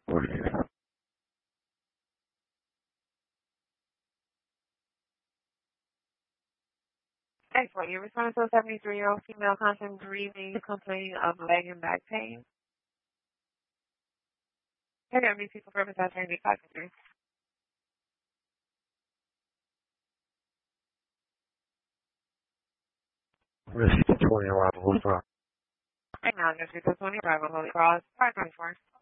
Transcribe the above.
Excellent. You're responding to a 73-year-old female content grieving, complaining of leg and back pain. Hey there, these people purpose out there and be talking to. Risk 20 arrival, what's wrong? Right now, just because 20 arrival, Holy Cross, 524.